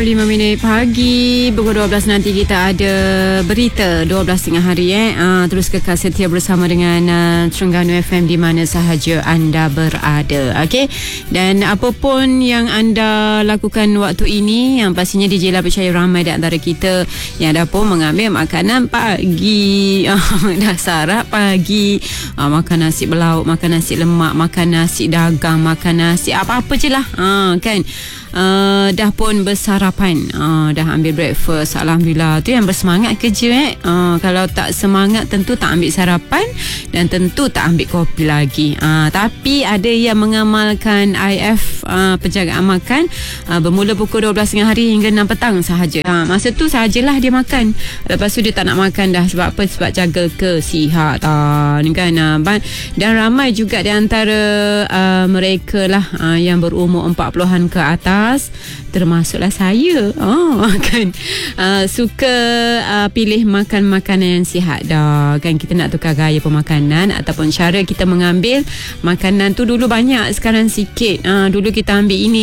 5 minit pagi, pukul 12 nanti kita ada berita 12.30 hari. Terus kekal setia bersama dengan Terengganu FM di mana sahaja anda berada. Okey. Dan apapun yang anda lakukan waktu ini, yang pastinya DJ lah percaya ramai di antara kita yang dah pun mengambil makanan pagi. Dah sarap pagi, makan nasi berlauk, makan nasi lemak, makan nasi dagang, makan nasi apa-apa je lah. Kan. Dah pun bersarapan, dah ambil breakfast, alhamdulillah. Tu yang bersemangat kerja. Kalau tak semangat tentu tak ambil sarapan dan tentu tak ambil kopi lagi. Tapi ada yang mengamalkan IF penjagaan makan bermula pukul 12.30 hari hingga 6 petang sahaja. Masa tu sahajalah dia makan. Lepas tu dia tak nak makan dah. Sebab apa? Sebab jaga kesihatan kan. Dan ramai juga di antara mereka lah yang berumur 40-an ke atas, termasuklah saya kan, suka pilih makan makanan yang sihat dah kan. Kita nak tukar gaya pemakanan ataupun cara kita mengambil makanan tu. Dulu banyak, sekarang sikit. Dulu kita ambil ini